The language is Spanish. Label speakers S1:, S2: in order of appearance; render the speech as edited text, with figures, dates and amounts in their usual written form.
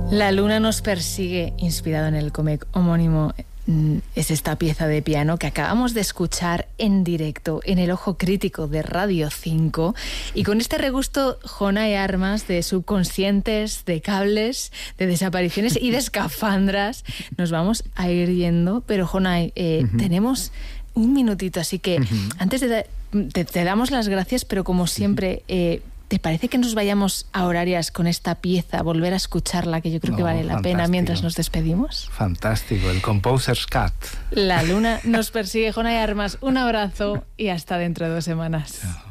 S1: La luna nos persigue, inspirado en el cómic homónimo, es esta pieza de piano que acabamos de escuchar en directo en el Ojo Crítico de Radio 5, y con este regusto Jonay Armas de subconscientes, de cables, de desapariciones y de escafandras, nos vamos a ir yendo. Pero Jonay, tenemos un minutito, así que antes de te damos las gracias, pero como siempre, ¿te parece que nos vayamos a horarias con esta pieza, volver a escucharla, que yo creo que vale la pena mientras nos despedimos?
S2: Fantástico, el Composer's Cut.
S1: La luna nos persigue, Jonay Armas. Un abrazo y hasta dentro de 2 semanas.
S2: Chao.